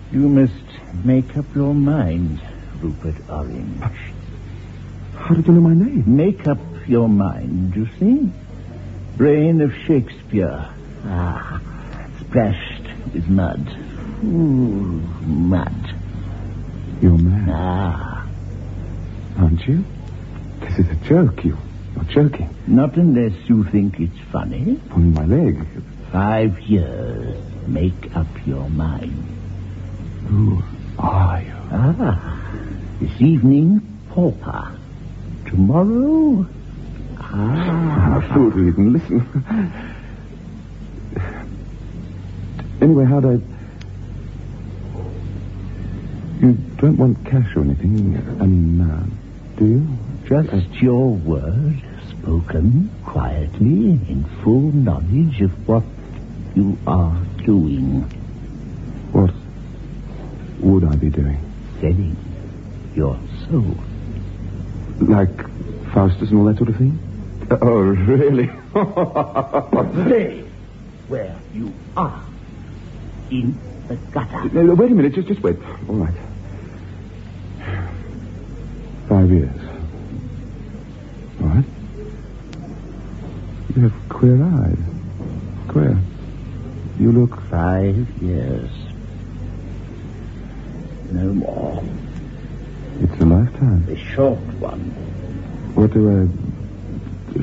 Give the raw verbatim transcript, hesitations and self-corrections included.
You must make up your mind, Rupert Orange. How did you know my name? Make up your mind, you see? Brain of Shakespeare. Ah, splashed with mud. Ooh, mud. You're mad. Ah. Aren't you? This is a joke. You, you're joking. Not unless you think it's funny. Pulling my leg. Five years. Make up your mind. Who are you? Ah. This evening, pauper. Tomorrow... Ah. I thought we didn't listen. Anyway, how'd I... You don't want cash or anything? I mean, uh, do you? Just uh, your word, spoken quietly, in full knowledge of what you are doing. What would I be doing? Selling your soul. Like Faustus and all that sort of thing? Uh, oh, really? Stay where you are. In the gutter. No, no, wait a minute. Just, just wait. All right. Five years. All right. You have queer eyes. Queer. You look... Five years. No more. It's a lifetime. A short one. What do I